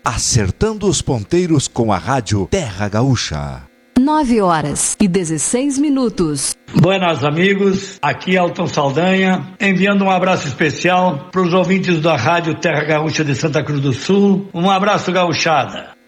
Acertando os ponteiros com a Rádio Terra Gaúcha. 9h16. Buenas amigos, aqui Elton Saldanha, enviando um abraço especial para os ouvintes da Rádio Terra Gaúcha de Santa Cruz do Sul. Um abraço, gauchada.